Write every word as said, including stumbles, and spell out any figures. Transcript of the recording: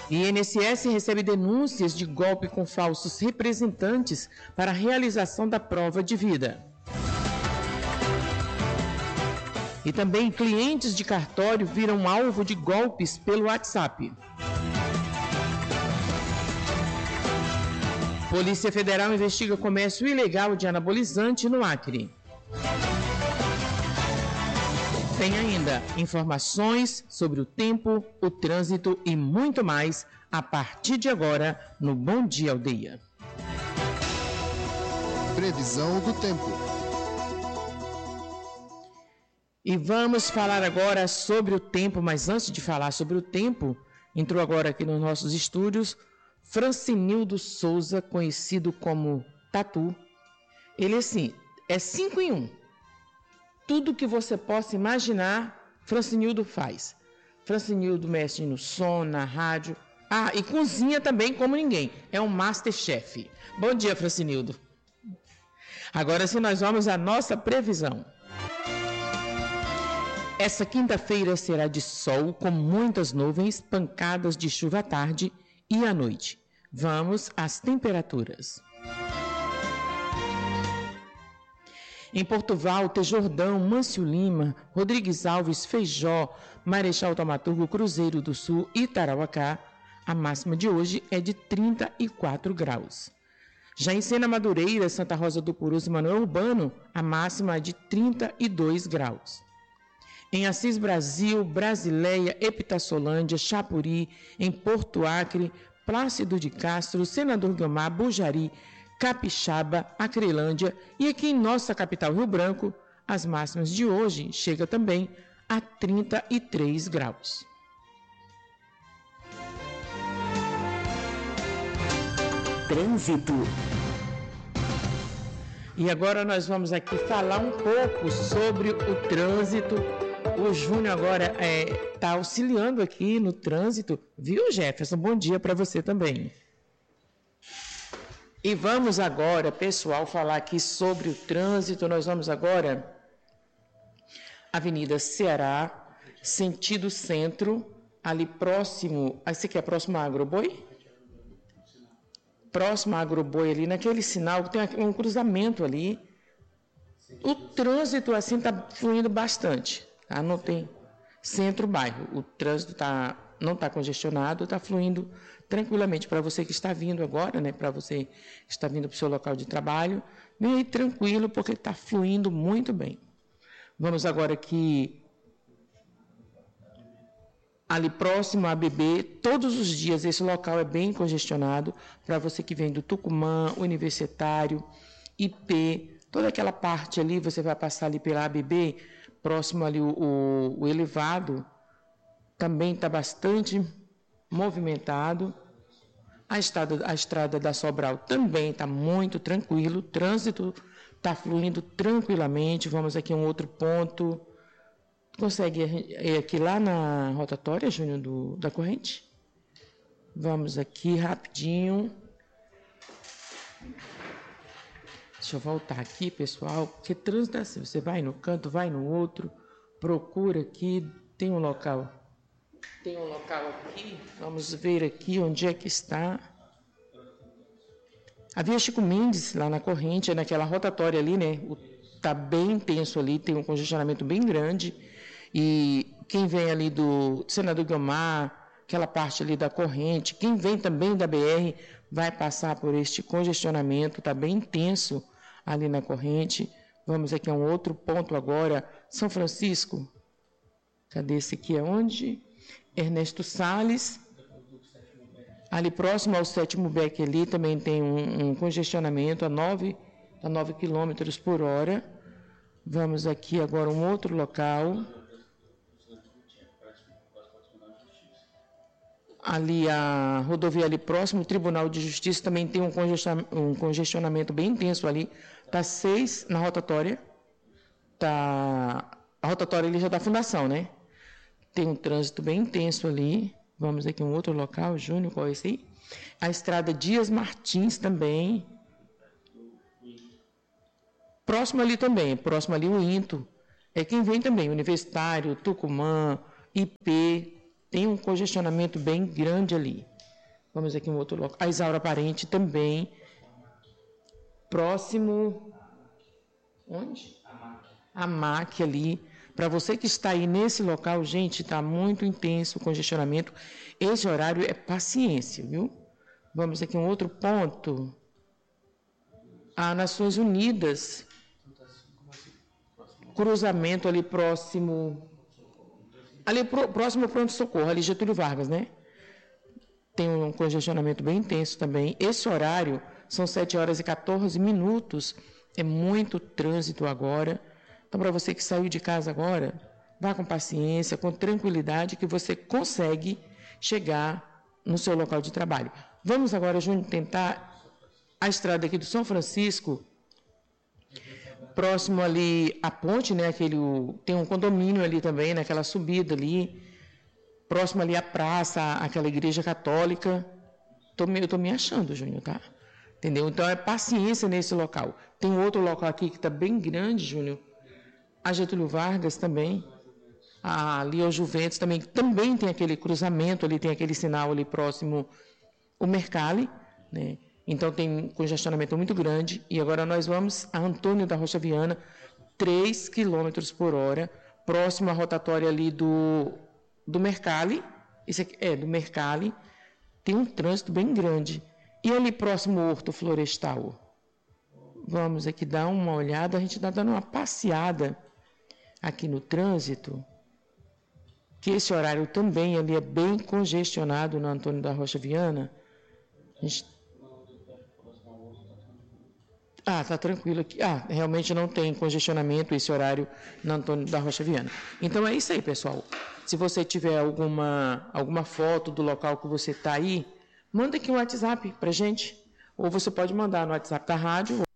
I N S S recebe denúncias de golpe com falsos representantes para a realização da prova de vida. E também clientes de cartório viram alvo de golpes pelo WhatsApp. Polícia Federal investiga comércio ilegal de anabolizante no Acre. Tem ainda informações sobre o tempo, o trânsito e muito mais a partir de agora no Bom Dia Aldeia. Previsão do tempo. E vamos falar agora sobre o tempo, mas antes de falar sobre o tempo, entrou agora aqui nos nossos estúdios Francinildo Souza, conhecido como Tatu. Ele assim, é cinco em um. Tudo que você possa imaginar, Francinildo faz. Francinildo mexe no som, na rádio. Ah, e cozinha também como ninguém. É um Masterchef. Bom dia, Francinildo. Agora sim, nós vamos à nossa previsão. Essa quinta-feira será de sol com muitas nuvens, pancadas de chuva à tarde e à noite. Vamos às temperaturas. Em Portugal, Tejordão, Mâncio Lima, Rodrigues Alves, Feijó, Marechal Taumaturgo, Cruzeiro do Sul e Tarauacá, a máxima de hoje é de trinta e quatro graus. Já em Sena Madureira, Santa Rosa do Purus e Manoel Urbano, a máxima é de trinta e dois graus. Em Assis Brasil, Brasileia, Epitassolândia, Chapuri, em Porto Acre, Plácido de Castro, Senador Guiomar, Bujari, Capixaba, Acrelândia e aqui em nossa capital Rio Branco, as máximas de hoje chegam também a trinta e três graus. Trânsito. E agora nós vamos aqui falar um pouco sobre o trânsito. O Júnior agora está é, auxiliando aqui no trânsito, viu, Jefferson? Bom dia para você também. E vamos agora, pessoal, falar aqui sobre o trânsito. Nós vamos agora, Avenida Ceará, sentido centro, ali próximo, esse aqui é próximo à Agroboi? Próximo à Agroboi ali, naquele sinal, tem um cruzamento ali. O trânsito, assim, está fluindo bastante, tá? Não tem centro-bairro. O trânsito tá, não está congestionado, está fluindo tranquilamente. Para você que está vindo agora, né? Para você que está vindo para o seu local de trabalho, vem aí tranquilo, porque está fluindo muito bem. Vamos agora aqui, ali próximo à A B B, todos os dias esse local é bem congestionado. Para você que vem do Tucumã, Universitário, I P, toda aquela parte ali, você vai passar ali pela A B B, próximo ali o, o, o elevado, também está bastante movimentado. A estrada, a estrada da Sobral também está muito tranquilo, o trânsito está fluindo tranquilamente. Vamos aqui a um outro ponto. Consegue ir aqui lá na rotatória, Júnior, do, da corrente? Vamos aqui rapidinho. Deixa eu voltar aqui, pessoal, porque trânsito é assim, você vai no canto, vai no outro, procura aqui, tem um local, tem um local aqui, vamos ver aqui onde é que está. A Via Chico Mendes, lá na corrente, é naquela rotatória ali, né, está bem intenso ali, tem um congestionamento bem grande, e quem vem ali do Senador Guiomar, aquela parte ali da corrente, quem vem também da B R, vai passar por este congestionamento, está bem intenso ali na corrente. Vamos aqui a um outro ponto agora, São Francisco. Cadê esse aqui? É onde? Ernesto Salles. Ali próximo ao sétimo beck ali também tem um, um congestionamento a nove quilômetros por hora. Vamos aqui agora a um outro local. Ali a rodovia ali próximo, o Tribunal de Justiça também tem um congestionamento, um congestionamento bem intenso ali. Está seis na rotatória. Tá, a rotatória ali já da Fundação, né? Tem um trânsito bem intenso ali. Vamos aqui a um outro local, Júnior, qual é esse aí? A estrada Dias Martins também. Próximo ali também, próximo ali o Into. É quem vem também, Universitário, Tucumã, I P... Tem um congestionamento bem grande ali. Vamos aqui em outro local. A Isaura Parente também. Próximo... Onde? A M A C ali. Para você que está aí nesse local, gente, está muito intenso o congestionamento. Esse horário é paciência, viu? Vamos aqui em um outro ponto. A Nações Unidas. Cruzamento ali próximo... Ali próximo ao pronto-socorro, ali Getúlio Vargas, né? Tem um congestionamento bem intenso também. Esse horário são sete horas e quatorze minutos. É muito trânsito agora. Então, para você que saiu de casa agora, vá com paciência, com tranquilidade, que você consegue chegar no seu local de trabalho. Vamos agora, Júnior, tentar a estrada aqui do São Francisco, próximo ali à ponte, né? Aquele, tem um condomínio ali também, naquela subida ali, próximo ali à praça, aquela igreja católica. Tô, eu estou me achando, Júnior, tá? Entendeu? Então, é paciência nesse local. Tem outro local aqui que está bem grande, Júnior. A Getúlio Vargas também. A, ali ao Juventus também. Também tem aquele cruzamento ali, tem aquele sinal ali próximo, o Mercalli, né? Então, tem congestionamento muito grande. E agora nós vamos a Antônio da Rocha Viana, três quilômetros por hora, próximo à rotatória ali do, do Mercalli. Isso aqui, é, do Mercalli. Tem um trânsito bem grande. E ali próximo ao Horto Florestal? Vamos aqui dar uma olhada. A gente está dando uma passeada aqui no trânsito. Que esse horário também ali é bem congestionado no Antônio da Rocha Viana. A gente... Ah, tá tranquilo aqui. Ah, realmente não tem congestionamento esse horário no Antônio da Rocha Viana. Então é isso aí, pessoal. Se você tiver alguma, alguma foto do local que você está aí, manda aqui um WhatsApp para gente. Ou você pode mandar no WhatsApp da rádio.